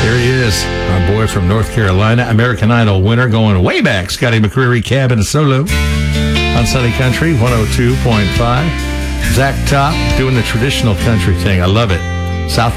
There he is, our boy from North Carolina, American Idol winner, going way back. Scotty McCreery, Cab and a Solo on Sunny Country 102.5. Zach Top doing the traditional country thing. I love it. South